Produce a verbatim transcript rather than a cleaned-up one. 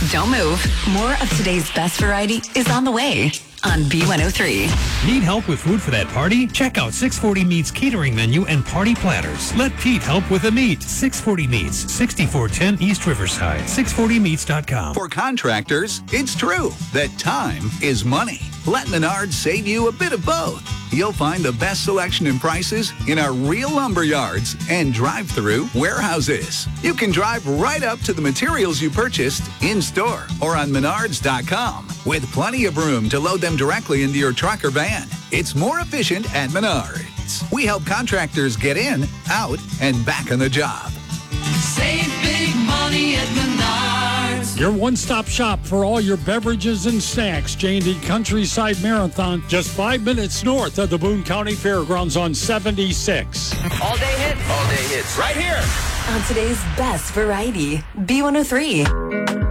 Don't move. More of today's best variety is on the way on B one oh three. Need help with food for that party? Check out six forty Meats catering menu and party platters. Let Pete help with the meat. six forty Meats, sixty-four ten East Riverside. six forty meats dot com. For contractors, it's true that time is money. Let Menards save you a bit of both. You'll find the best selection and prices in our real lumber yards and drive-through warehouses. You can drive right up to the materials you purchased in-store or on menards dot com with plenty of room to load them directly into your truck or van. It's more efficient at Menards. We help contractors get in, out, and back on the job. Save big money at Menards. Your one-stop shop for all your beverages and snacks. J and D Countryside Marathon, just five minutes north of the Boone County Fairgrounds on seventy-six. All day hits. All day hits. Right here. On today's best variety, B one oh three.